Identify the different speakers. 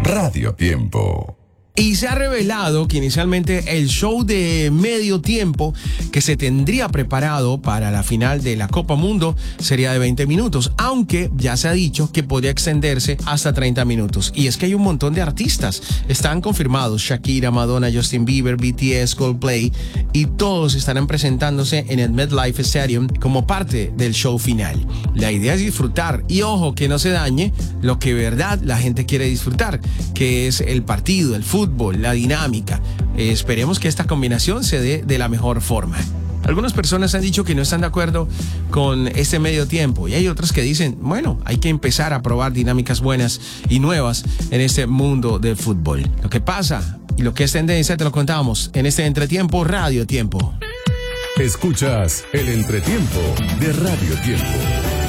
Speaker 1: Radio Tiempo.
Speaker 2: Y se ha revelado que inicialmente el show de medio tiempo que se tendría preparado para la final de la Copa Mundo sería de 20 minutos, aunque ya se ha dicho que podría extenderse hasta 30 minutos. Y es que hay un montón de artistas, están confirmados: Shakira, Madonna, Justin Bieber, BTS, Coldplay, y todos estarán presentándose en el MetLife Stadium como parte del show final. La idea es disfrutar y ojo que no se dañe lo que de verdad la gente quiere disfrutar, que es el partido, el fútbol, la dinámica. Esperemos que esta combinación se dé de la mejor forma. Algunas personas han dicho que no están de acuerdo con este medio tiempo y hay otras que dicen, bueno, hay que empezar a probar dinámicas buenas y nuevas en este mundo del fútbol. Lo que pasa y lo que es tendencia te lo contamos en este Entretiempo Radio Tiempo.
Speaker 1: Escuchas el Entretiempo de Radio Tiempo.